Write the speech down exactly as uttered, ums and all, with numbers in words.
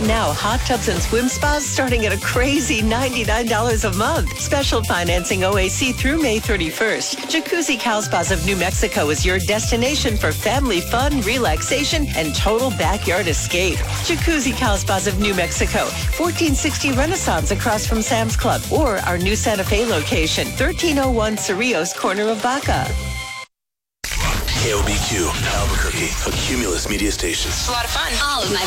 Now, hot tubs and swim spas starting at a crazy ninety-nine dollars a month. Special financing O A C through May thirty-first. Jacuzzi Cal Spas of New Mexico is your destination for family fun, relaxation, and total backyard escape. Jacuzzi Cal Spas of New Mexico, fourteen sixty Renaissance across from Sam's Club, or our new Santa Fe location, thirteen oh one Cerrillos, corner of Baca. K O B Q, Albuquerque, a Cumulus media station. It's a lot of fun. All of my